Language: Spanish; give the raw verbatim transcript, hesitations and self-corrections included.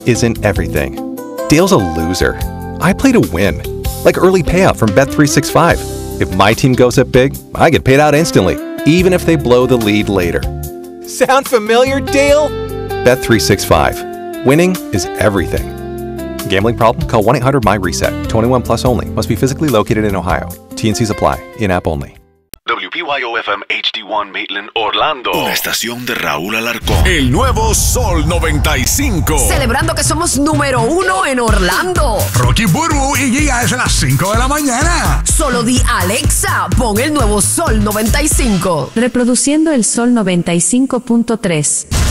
isn't everything. Dale's a loser. I play to win. Like early payout from Bet three sixty-five. If my team goes up big, I get paid out instantly, even if they blow the lead later. Sound familiar, Dale? Bet three sixty-five. Winning is everything. Gambling problem? Call one eight hundred my reset. twenty-one plus only. Must be physically located in Ohio. T N Cs apply. In-app only. W P Y O F M H D uno Maitland, Orlando. Una estación de Raúl Alarcón. El nuevo Sol noventa y cinco. Celebrando que somos número uno en Orlando. Rocky Burbu y Giga es a las cinco de la mañana. Solo di Alexa, pon el nuevo Sol noventa y cinco. Reproduciendo el Sol noventa y cinco punto tres.